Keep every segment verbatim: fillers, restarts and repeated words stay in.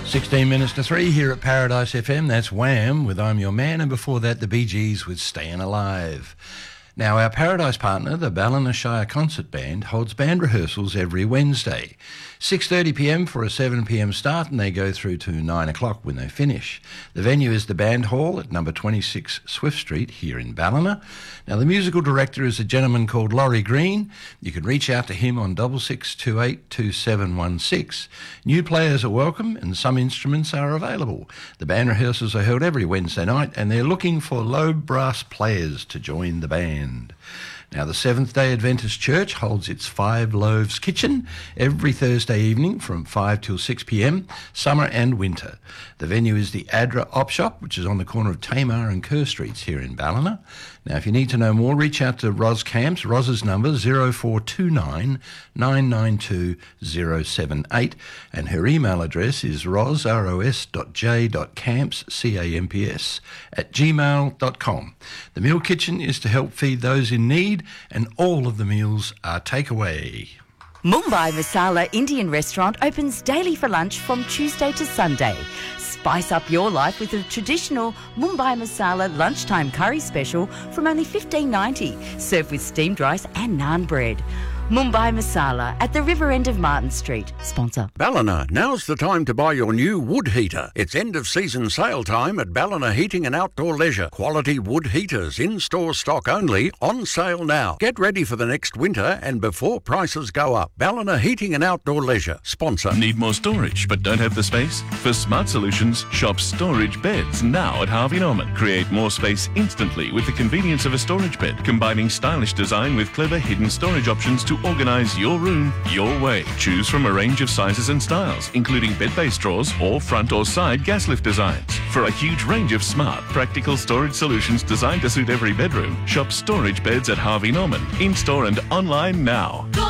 sixteen minutes to three here at Paradise F M. That's Wham with I'm Your Man, and before that the Bee Gees with Staying Alive. Now, our Paradise partner, the Ballina Shire Concert Band, holds band rehearsals every Wednesday. six thirty p m for a seven p m start, and they go through to nine o'clock when they finish. The venue is the Band Hall at number twenty-six Swift Street here in Ballina. Now, the musical director is a gentleman called Laurie Green. You can reach out to him on six six two eight two seven one six. New players are welcome and some instruments are available. The band rehearsals are held every Wednesday night, and they're looking for low brass players to join the band. Now, the Seventh-day Adventist Church holds its Five Loaves Kitchen every Thursday evening from five till six p m, summer and winter. The venue is the Adra Op Shop, which is on the corner of Tamar and Kerr Streets here in Ballina. Now, if you need to know more, reach out to Ros Camps. Ros's number zero four two nine nine nine two zero seven eight, and her email address is ros, R O S dot J dot camps, C A M P S, at gmail dot com. The meal kitchen is to help feed those in need, and all of the meals are takeaway. Mumbai Masala Indian Restaurant opens daily for lunch from Tuesday to Sunday. Spice up your life with a traditional Mumbai Masala lunchtime curry special from only fifteen ninety, served with steamed rice and naan bread. Mumbai Masala at the river end of Martin Street. Sponsor. Ballina, now's the time to buy your new wood heater. It's end of season sale time at Ballina Heating and Outdoor Leisure. Quality wood heaters, in-store stock only, on sale now. Get ready for the next winter and before prices go up. Ballina Heating and Outdoor Leisure. Sponsor. Need more storage but don't have the space? For Smart Solutions, shop storage beds now at Harvey Norman. Create more space instantly with the convenience of a storage bed, combining stylish design with clever hidden storage options to organise your room your way. Choose from a range of sizes and styles, including bed-based drawers or front or side gas lift designs. For a huge range of smart, practical storage solutions designed to suit every bedroom, shop storage beds at Harvey Norman, in-store and online now. Go,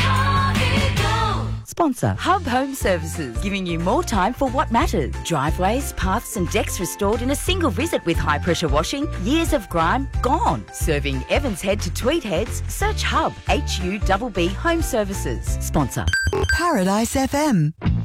Harvey, go! Sponsor. Hub Home Services, giving you more time for what matters. Driveways, paths and decks restored in a single visit with high-pressure washing. Years of grime gone. Serving Evans Head to Tweed Heads. Search Hub, H U B B Home Services. Sponsor. Paradise F M.